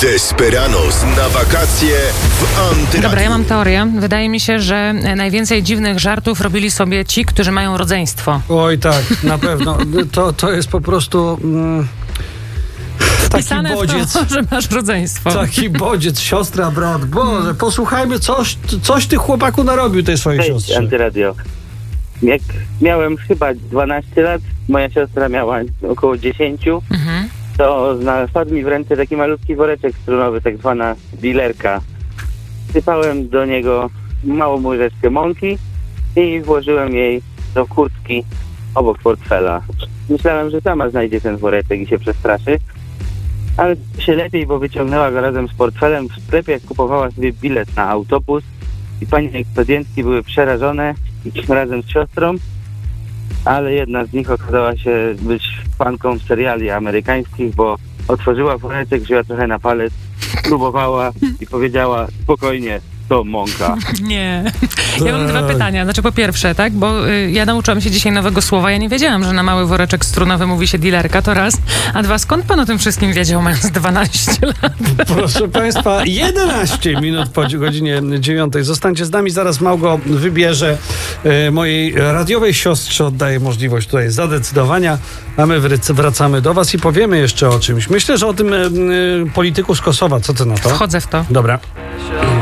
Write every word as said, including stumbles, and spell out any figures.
Desperados na wakacje w Antyradiu. Dobra, ja mam teorię. Wydaje mi się, że najwięcej dziwnych żartów robili sobie ci, którzy mają rodzeństwo. Oj tak, na pewno. To, to jest po prostu... Mm... Taki Pisane bodziec, w to, że masz rodzeństwo. Taki bodziec, siostra, brat. Boże, posłuchajmy, coś, coś ty chłopaku narobił tej swojej Cześć, siostrze. Antyradio. Jak miałem chyba dwanaście lat, moja siostra miała około dziesięć, Mhm. to zna- wpadł mi w ręce taki malutki woreczek strunowy, tak zwana dilerka. Sypałem do niego małą łyżeczkę mąki i włożyłem jej do kurtki obok portfela. Myślałem, że sama znajdzie ten woreczek i się przestraszy, ale się lepiej, bo wyciągnęła go razem z portfelem w sklepie, jak kupowała sobie bilet na autobus i panie ekspedientki były przerażone razem z siostrą, ale jedna z nich okazała się być fanką seriali amerykańskich, bo otworzyła woreczek, wzięła trochę na palec, próbowała i powiedziała: spokojnie, to mąka. Nie. Ja mam dwa pytania. Znaczy po pierwsze, tak, bo y, ja nauczyłam się dzisiaj nowego słowa. Ja nie wiedziałam, że na mały woreczek strunowy mówi się dilerka, to raz. A dwa, skąd pan o tym wszystkim wiedział, mając dwanaście lat? Proszę państwa, jedenaście minut po godzinie dziewiątej. Zostańcie z nami, zaraz Małgo wybierze e, mojej radiowej siostrze, oddaje możliwość tutaj zadecydowania, a my wrac- wracamy do was i powiemy jeszcze o czymś. Myślę, że o tym e, e, polityku z Kosowa. Co ty na to? Wchodzę w to. Dobra.